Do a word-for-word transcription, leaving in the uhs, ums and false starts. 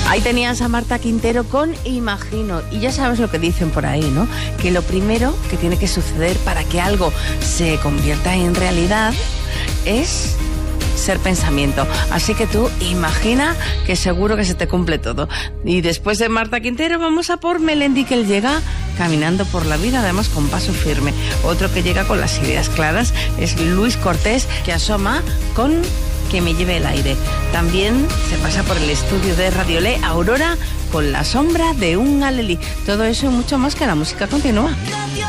Ahí tenías a Marta Quintero con Imagino. Y ya sabes lo que dicen por ahí, ¿no? Que lo primero que tiene que suceder para que algo se convierta en realidad es ser pensamiento. Así que tú imagina que seguro que se te cumple todo. Y después de Marta Quintero vamos a por Melendi, que él llega caminando por la vida, además con paso firme. Otro que llega con las ideas claras es Luis Cortés, que asoma con Que me lleve el aire. También se pasa por el estudio de Radiolé Aurora con La sombra de un alelí. Todo eso y mucho más, que la música continúa.